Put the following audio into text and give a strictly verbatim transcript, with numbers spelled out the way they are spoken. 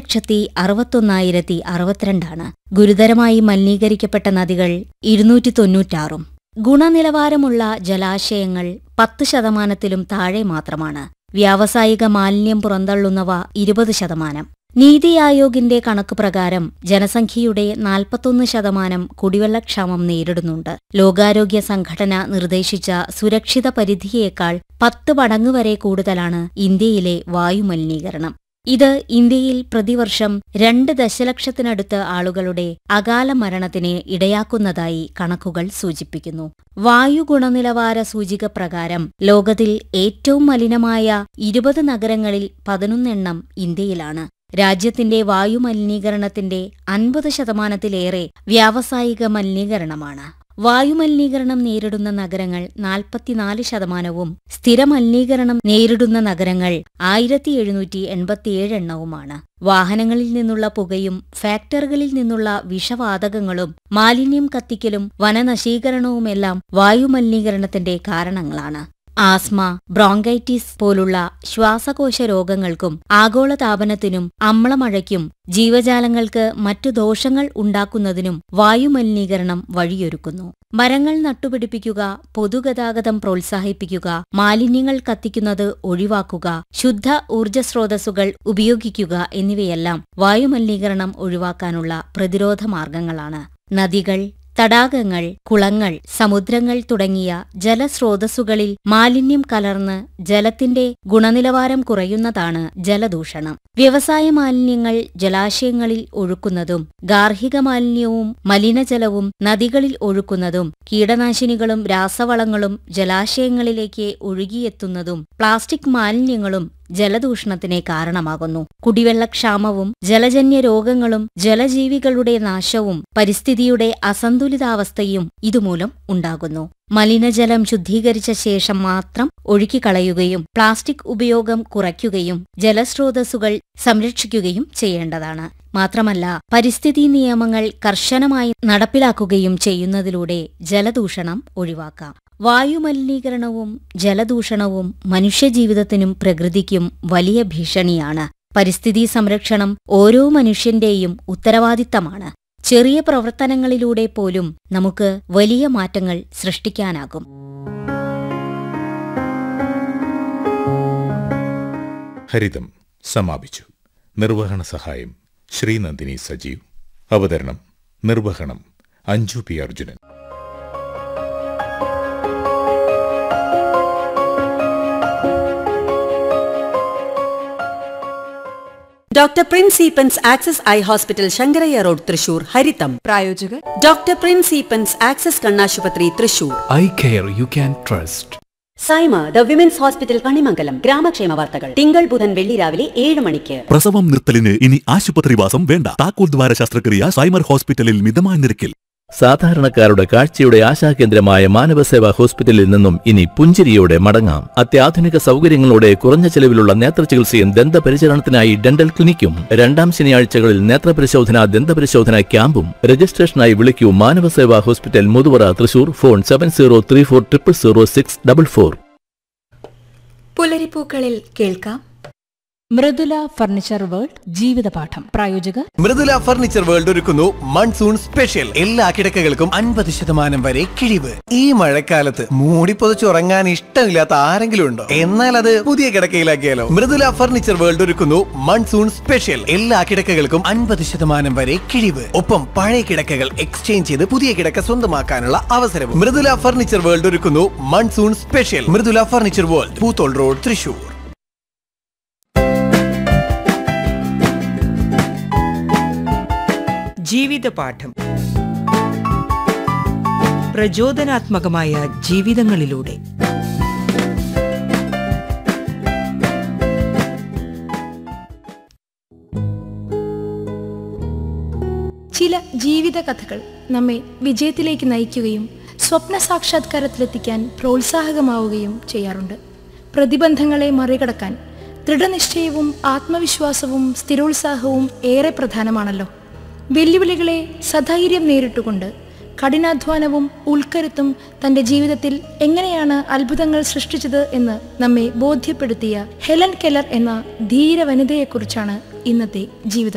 ലക്ഷത്തി അറുപത്തൊന്നായിരത്തി അറുപത്തിരണ്ടാണ്. ഗുരുതരമായി മലിനീകരിക്കപ്പെട്ട നദികൾ ഇരുന്നൂറ്റി തൊണ്ണൂറ്റാറും. ഗുണനിലവാരമുള്ള ജലാശയങ്ങൾ പത്ത് ശതമാനത്തിലും താഴെ മാത്രമാണ്. വ്യാവസായിക മാലിന്യം പുറന്തള്ളുന്നവ ഇരുപത് ശതമാനം. നീതി ആയോഗിന്റെ കണക്ക് പ്രകാരം ജനസംഖ്യയുടെ നാൽപ്പത്തൊന്ന് ശതമാനം കുടിവെള്ളക്ഷാമം നേരിടുന്നുണ്ട്. ലോകാരോഗ്യ സംഘടന നിർദ്ദേശിച്ച സുരക്ഷിത പരിധിയേക്കാൾ പത്ത് മടങ്ങ് വരെ കൂടുതലാണ് ഇന്ത്യയിലെ വായുമലിനീകരണം. ഇത് ഇന്ത്യയിൽ പ്രതിവർഷം രണ്ട് ദശലക്ഷത്തിനടുത്ത് ആളുകളുടെ അകാല മരണത്തിന് ഇടയാക്കുന്നതായി കണക്കുകൾ സൂചിപ്പിക്കുന്നു. വായു ഗുണനിലവാര സൂചിക പ്രകാരം ലോകത്തിൽ ഏറ്റവും മലിനമായ ഇരുപത് നഗരങ്ങളിൽ പതിനൊന്നെണ്ണം ഇന്ത്യയിലാണ്. രാജ്യത്തിന്റെ വായുമലിനീകരണത്തിന്റെ അൻപത് ശതമാനത്തിലേറെ വ്യാവസായിക മലിനീകരണമാണ്. വായുമലിനീകരണം നേരിടുന്ന നഗരങ്ങൾ നാൽപ്പത്തിനാല് ശതമാനവും സ്ഥിരമലിനീകരണം നേരിടുന്ന നഗരങ്ങൾ ആയിരത്തി എഴുന്നൂറ്റി എൺപത്തിയേഴ് എണ്ണവുമാണ്. വാഹനങ്ങളിൽ നിന്നുള്ള പുകയും ഫാക്ടറികളിൽ നിന്നുള്ള വിഷവാതകങ്ങളും മാലിന്യം കത്തിക്കലും വനനശീകരണവുമെല്ലാം വായുമലിനീകരണത്തിന്റെ കാരണങ്ങളാണ്. ആസ്മ, ബ്രോങ്കൈറ്റിസ് പോലുള്ള ശ്വാസകോശ രോഗങ്ങൾക്കും ആഗോളതാപനത്തിനും അമ്ലമഴയ്ക്കും ജീവജാലങ്ങൾക്ക് മറ്റു ദോഷങ്ങൾ ഉണ്ടാക്കുന്നതിനും വായുമലിനീകരണം വഴിയൊരുക്കുന്നു. മരങ്ങൾ നട്ടുപിടിപ്പിക്കുക, പൊതുഗതാഗതം പ്രോത്സാഹിപ്പിക്കുക, മാലിന്യങ്ങൾ കത്തിക്കുന്നത് ഒഴിവാക്കുക, ശുദ്ധ ഊർജ്ജസ്രോതസ്സുകൾ ഉപയോഗിക്കുക എന്നിവയെല്ലാം വായുമലിനീകരണം ഒഴിവാക്കാനുള്ള പ്രതിരോധ മാർഗങ്ങളാണ്. നദികൾ, തടാകങ്ങൾ, കുളങ്ങൾ, സമുദ്രങ്ങൾ തുടങ്ങിയ ജലസ്രോതസ്സുകളിൽ മാലിന്യം കലർന്ന് ജലത്തിന്റെ ഗുണനിലവാരം കുറയുന്നതാണ് ജലദൂഷണം. വ്യവസായ മാലിന്യങ്ങൾ ജലാശയങ്ങളിൽ ഒഴുക്കുന്നതും ഗാർഹിക മാലിന്യവും മലിനജലവും നദികളിൽ ഒഴുക്കുന്നതും കീടനാശിനികളും രാസവളങ്ങളും ജലാശയങ്ങളിലേക്ക് ഒഴുകിയെത്തുന്നതും പ്ലാസ്റ്റിക് മാലിന്യങ്ങളും ജലദൂഷണത്തിന് കാരണമാകുന്നു. കുടിവെള്ളക്ഷാമവും ജലജന്യ രോഗങ്ങളും ജലജീവികളുടെ നാശവും പരിസ്ഥിതിയുടെ അസന്തുലിതാവസ്ഥയും ഇതുമൂലം ഉണ്ടാകുന്നു. മലിനജലം ശുദ്ധീകരിച്ച ശേഷം മാത്രം ഒഴുക്കിക്കളയുകയും പ്ലാസ്റ്റിക് ഉപയോഗം കുറയ്ക്കുകയും ജലസ്രോതസ്സുകൾ സംരക്ഷിക്കുകയും ചെയ്യേണ്ടതാണ്. മാത്രമല്ല, പരിസ്ഥിതി നിയമങ്ങൾ കർശനമായി നടപ്പിലാക്കുകയും ചെയ്യുന്നതിലൂടെ ജലദൂഷണം ഒഴിവാക്കാം. വായുമലിനീകരണവും ജലദൂഷണവും മനുഷ്യജീവിതത്തിനും പ്രകൃതിക്കും വലിയ ഭീഷണിയാണ്. പരിസ്ഥിതി സംരക്ഷണം ഓരോ മനുഷ്യന്റെയും ഉത്തരവാദിത്തമാണ്. ചെറിയ പ്രവർത്തനങ്ങളിലൂടെ പോലും നമുക്ക് വലിയ മാറ്റങ്ങൾ സൃഷ്ടിക്കാനാകും. ഹരിതം സമാപിച്ചു. നിർവഹണ സഹായം ശ്രീനന്ദിനി സജീവ്. അവതരണം നിർവഹണം Anju P Arjunan. Doctor Prince Eappen's access eye hospital Sankaraiah road Thrissur. ഹരിതം പ്രായോജകർ ഡോക്ടർ പ്രിൻസ് ഈപ്പൻസ് ആക്സസ് കണ്ണാശുപത്രി Thrissur. Eye care you can trust. Saima the women's hospital Kanimangalam. ഗ്രാമക്ഷേമ വാർത്തകൾ തിങ്കൾ ബുധൻ വെള്ളി രാവിലെ ഏഴ് മണിക്ക്. പ്രസവം നിർത്തലിന് ഇനി ആശുപത്രിവാസം വേണ്ട. താക്കോൽ ദ്വാര ശസ്ത്രക്രിയ സൈമർ ഹോസ്പിറ്റലിൽ മിതമായ നിരക്കിൽ. സാധാരണക്കാരുടെ കാഴ്ചയുടെ ആശാകേന്ദ്രമായ മാനവസേവാ ഹോസ്പിറ്റലിൽ നിന്നും ഇനി പുഞ്ചിരിയോടെ മടങ്ങാം. അത്യാധുനിക സൗകര്യങ്ങളോടെ കുറഞ്ഞ ചെലവിലുള്ള നേത്രചികിത്സയും ദന്തപരിചരണത്തിനായി ഡെന്റൽ ക്ലിനിക്കും. രണ്ടാം ശനിയാഴ്ചകളിൽ നേത്രപരിശോധന, ദന്തപരിശോധന ക്യാമ്പും. രജിസ്ട്രേഷനായി വിളിക്കൂ Manavaseva hospital Muthuvara Thrissur. Phone seven zero three four triple zero six double four. പുലരിപ്പൂക്കളിൽ കേൾക്കാം മൃദുല ഫർണിച്ചർ വേൾഡ് ജീവിതപാഠം. പ്രായോജകർ മൃദുല ഫർണിച്ചർ വേൾഡ് ഒരുക്കുന്നു മൺസൂൺ സ്പെഷ്യൽ. എല്ലാ കിടക്കകൾക്കും അൻപത് ശതമാനം വരെ കിഴിവ്. ഈ മഴക്കാലത്ത് മൂടിപ്പൊതിച്ചുറങ്ങാൻ ഇഷ്ടമില്ലാത്ത ആരെങ്കിലും ഉണ്ടോ? എന്നാൽ അത് പുതിയ കിടക്കയിലാക്കിയാലോ? മൃദുല ഫർണിച്ചർ വേൾഡ് ഒരുക്കുന്നു മൺസൂൺ സ്പെഷ്യൽ. എല്ലാ കിടക്കകൾക്കും അൻപത് ശതമാനം വരെ കിഴിവ്. ഒപ്പം പഴയ കിടക്കകൾ എക്സ്ചേഞ്ച് ചെയ്ത് പുതിയ കിടക്ക സ്വന്തമാക്കാനുള്ള അവസരവും. മൃദുല ഫർണിച്ചർ വേൾഡ് ഒരുക്കുന്നു monsoon special. Mridula furniture world, Poothole road, Thrissur. ജീവിതപാഠം. പ്രചോദനാത്മകമായ ജീവിതങ്ങളിലൂടെ. ചില ജീവിതകഥകൾ നമ്മെ വിജയത്തിലേക്ക് നയിക്കുകയും സ്വപ്ന സാക്ഷാത്കാരത്തിലെത്തിക്കാൻ പ്രോത്സാഹകമാവുകയും ചെയ്യാറുണ്ട്. പ്രതിബന്ധങ്ങളെ മറികടക്കാൻ ദൃഢനിശ്ചയവും ആത്മവിശ്വാസവും സ്ഥിരോത്സാഹവും ഏറെ പ്രധാനമാണല്ലോ. വെല്ലുവിളികളെ സധൈര്യം നേരിട്ടുകൊണ്ട് കഠിനാധ്വാനവും ഉൾക്കരുത്തും തൻ്റെ ജീവിതത്തിൽ എങ്ങനെയാണ് അത്ഭുതങ്ങൾ സൃഷ്ടിച്ചത് എന്ന് നമ്മെ ബോധ്യപ്പെടുത്തിയ ഹെലൻ കെല്ലർ എന്ന ധീര വനിതയെക്കുറിച്ചാണ് ഇന്നത്തെ ജീവിതം.